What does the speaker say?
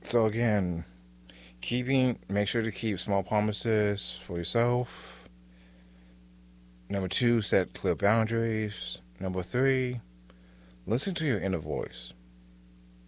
So again, make sure to keep small promises for yourself. Number two, set clear boundaries. Number three, listen to your inner voice.